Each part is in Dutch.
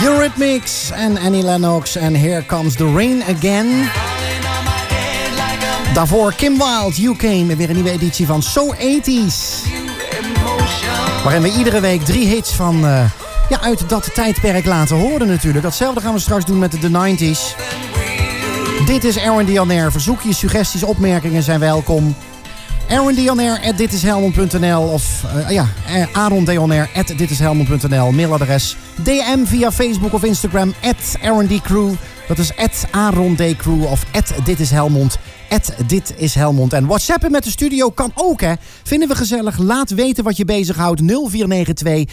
Eurythmics en Annie Lennox en Here Comes the Rain Again. Daarvoor Kim Wilde, You Came, weer een nieuwe editie van So 80's. Waarin we iedere week 3 hits van uit dat tijdperk laten horen natuurlijk. Datzelfde gaan we straks doen met de 90's. Dit is R&D On Air. Verzoekjes, suggesties, opmerkingen zijn welkom. rndonair@ditishelmond.nl of arondonair@ditishelmond.nl. Mailadres DM via Facebook of Instagram @R&D-crew. Dat is @AronDCrew of @ditishelmond. @ditishelmond. En WhatsAppen met de studio kan ook, hè. Vinden we gezellig. Laat weten wat je bezighoudt. 0492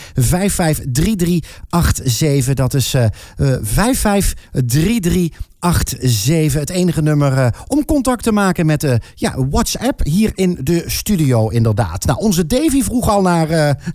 553387. Dat is 553387. Het enige nummer om contact te maken met WhatsApp hier in de studio, inderdaad. Nou, onze Davy vroeg al naar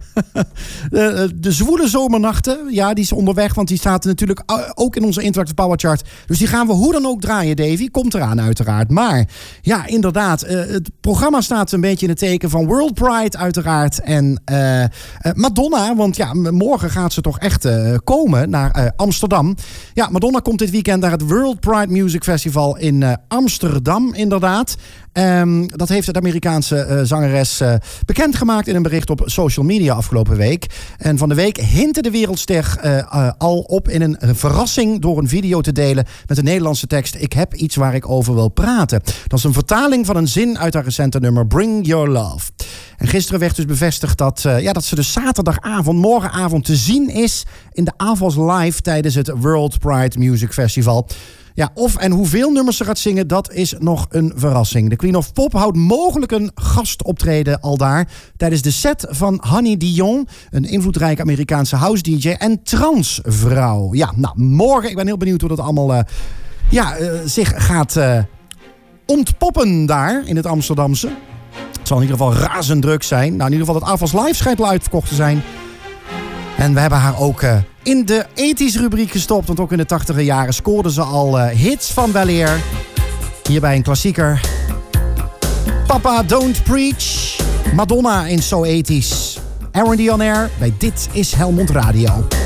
de zwoele zomernachten. Ja, die is onderweg, want die staat natuurlijk ook in onze Interactive Power Chart. Dus die gaan we hoe dan ook draaien, Davy. Komt eraan uiteraard. Maar ja, inderdaad, het programma staat een beetje in het teken van World Pride uiteraard. En Madonna, want ja, morgen gaat ze toch echt komen naar Amsterdam. Ja, Madonna komt dit weekend naar het World Pride Music Festival in Amsterdam, inderdaad. Dat heeft de Amerikaanse zangeres bekendgemaakt in een bericht op social media afgelopen week. En van de week hintte de wereldster al op in een verrassing door een video te delen met de Nederlandse tekst: ik heb iets waar ik over wil praten. Dat is een vertaling van een zin uit haar recente nummer Bring Your Love. En gisteren werd dus bevestigd dat ze dus morgenavond te zien is in de AVOS Live tijdens het World Pride Music Festival. Ja, of en hoeveel nummers ze gaat zingen, dat is nog een verrassing. De Queen of Pop houdt mogelijk een gastoptreden al daar tijdens de set van Honey Dion, een invloedrijke Amerikaanse house DJ en transvrouw. Ja, nou, morgen, ik ben heel benieuwd hoe dat allemaal zich gaat ontpoppen daar in het Amsterdamse. Het zal in ieder geval razend druk zijn. Nou, in ieder geval het AVOS Live schijnt al uitverkocht te zijn. En we hebben haar ook in de 80's rubriek gestopt. Want ook in de 80er jaren scoorde ze al hits van weleer. Hierbij een klassieker. Papa Don't Preach. Madonna in So 80's. R&D On Air bij Dit is Helmond Radio.